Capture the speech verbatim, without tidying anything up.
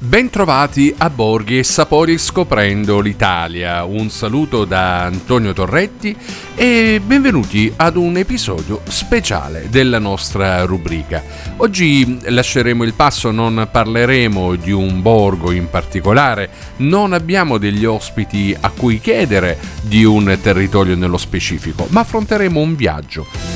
Bentrovati a Borghi e Sapori scoprendo l'Italia. Un saluto da Antonio Torretti e benvenuti ad un episodio speciale della nostra rubrica. Oggi lasceremo il passo, non parleremo di un borgo in particolare, non abbiamo degli ospiti a cui chiedere di un territorio nello specifico, ma affronteremo un viaggio